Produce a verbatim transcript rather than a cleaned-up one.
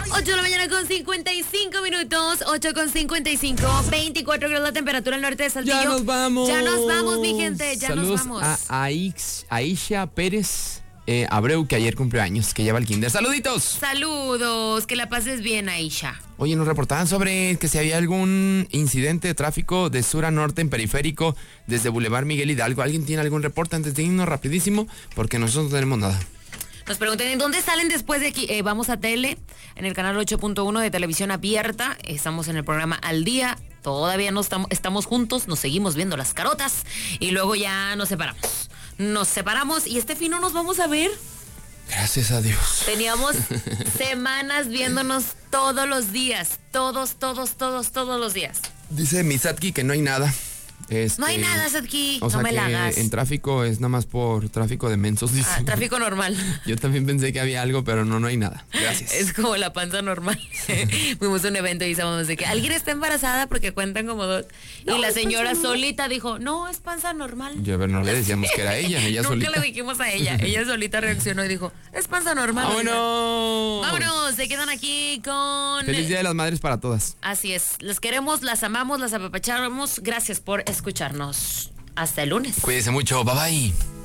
ocho de la mañana con cincuenta y cinco minutos, ocho con cincuenta y cinco, veinticuatro grados la temperatura al norte de Saltillo. Ya nos vamos. Ya nos vamos, mi gente, ya Saludos nos vamos. a Aix, Aisha Pérez eh, Abreu, que ayer cumplió años, que lleva el kinder. ¡Saluditos! Saludos, que la pases bien, Aisha. Oye, nos reportaban sobre que si había algún incidente de tráfico de sur a norte en periférico desde Boulevard Miguel Hidalgo. ¿Alguien tiene algún reporte antes de irnos rapidísimo? Porque nosotros no tenemos nada. Nos preguntan, ¿en dónde salen después de aquí? Eh, vamos a tele, en el canal ocho punto uno de televisión abierta. Estamos en el programa Al Día. Todavía no estamos, estamos juntos, nos seguimos viendo las carotas y luego ya nos separamos. Nos separamos y este fin no nos vamos a ver. Gracias a Dios. Teníamos semanas viéndonos todos los días. Todos, todos, todos, todos los días. Dice Misatki que no hay nada. Este, no hay nada, Sadki. O no sea me que la hagas. en tráfico es nada más por tráfico de mensos, dice. Ah, tráfico normal. Yo también pensé que había algo, pero no, no hay nada. Gracias. Es como la panza normal. Fuimos a un evento y estábamos de que alguien está embarazada porque cuentan como dos. No, y la señora panza solita dijo, no, es panza normal. Yo, a ver, no le decíamos que era ella, ella Nunca solita. le dijimos a ella. Ella solita reaccionó y dijo, es panza normal. ¡Vámonos! Vámonos, se quedan aquí con... Feliz Día de las Madres para todas. Así es, las queremos, las amamos, las apapachamos. Gracias por escucharnos. Hasta el lunes. Cuídense mucho, bye bye.